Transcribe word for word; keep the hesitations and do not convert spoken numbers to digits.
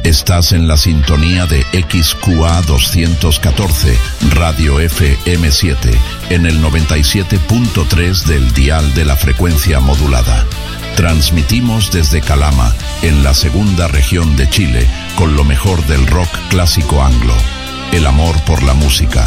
Estás en la sintonía de X Q A doscientos catorce, Radio F M siete, en el noventa y siete punto tres del dial de la frecuencia modulada. Transmitimos desde Calama, en la segunda región de Chile, con lo mejor del rock clásico anglo. El amor por la música,